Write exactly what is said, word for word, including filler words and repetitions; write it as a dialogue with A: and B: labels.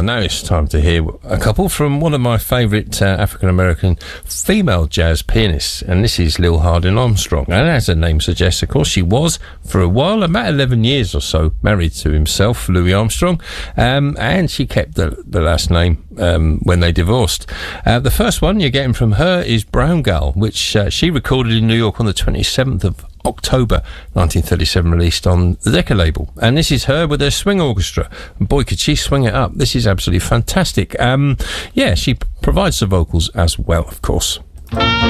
A: Oh, now it's time to hear a couple from one of my favourite uh, African-American female jazz pianists, and this is Lil Hardin Armstrong. And as her name suggests, of course, she was, for a while, about eleven years or so, married to himself, Louis Armstrong, um, and she kept the, the last name um, when they divorced. Uh, the first one you're getting from her is Brown Girl, which uh, she recorded in New York on the twenty-seventh of October nineteen thirty-seven, released on the Decca label. And this is her with her swing orchestra. And boy, could she swing it up. This is absolutely fantastic. Um, yeah, she p- provides the vocals as well, of course.